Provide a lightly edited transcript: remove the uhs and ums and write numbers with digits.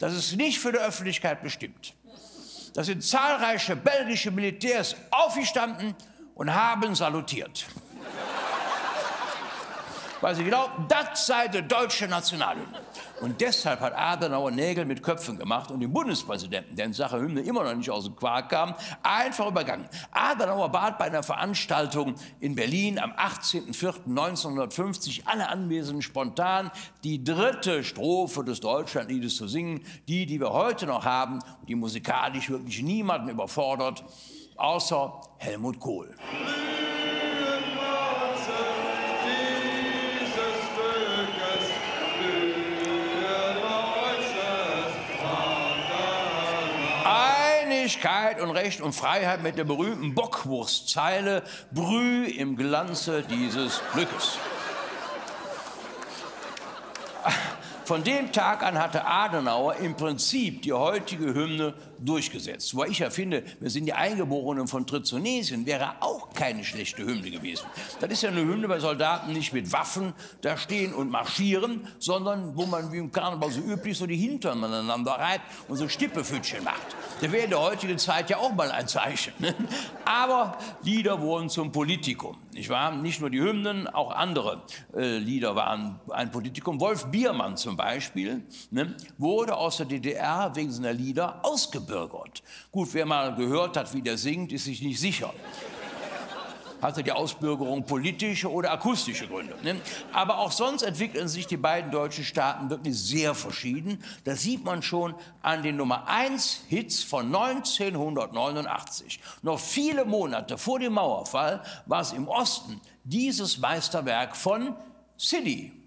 Das ist nicht für die Öffentlichkeit bestimmt. Da sind zahlreiche belgische Militärs aufgestanden und haben salutiert. Weil sie glaubten, das sei die deutsche Nationalhymne. Und deshalb hat Adenauer Nägel mit Köpfen gemacht und den Bundespräsidenten, der in Sachen Hymne immer noch nicht aus dem Quark kam, einfach übergangen. Adenauer bat bei einer Veranstaltung in Berlin am 18.04.1950 alle Anwesenden spontan die dritte Strophe des Deutschlandliedes zu singen, die wir heute noch haben, die musikalisch wirklich niemanden überfordert, außer Helmut Kohl. Einigkeit und Recht und Freiheit mit der berühmten Bockwurstzeile, Brüh im Glanze dieses Glückes. Von dem Tag an hatte Adenauer im Prinzip die heutige Hymne durchgesetzt. Wo ich ja finde, wir sind die Eingeborenen von Trizonesien, wäre auch keine schlechte Hymne gewesen. Das ist ja eine Hymne, bei Soldaten nicht mit Waffen da stehen und marschieren, sondern wo man wie im Karneval so üblich so die Hintern aneinander reibt und so Stippefütchen macht. Das wäre in der heutigen Zeit ja auch mal ein Zeichen. Ne? Aber Lieder wurden zum Politikum. Nicht wahr? Nicht nur die Hymnen, auch andere Lieder waren ein Politikum. Wolf Biermann zum Beispiel, ne, wurde aus der DDR wegen seiner Lieder ausgebürgert. Gut, wer mal gehört hat, wie der singt, ist sich nicht sicher. Hatte die Ausbürgerung politische oder akustische Gründe. Ne? Aber auch sonst entwickeln sich die beiden deutschen Staaten wirklich sehr verschieden. Das sieht man schon an den Nummer-1-Hits von 1989. Noch viele Monate vor dem Mauerfall war es im Osten dieses Meisterwerk von Silly.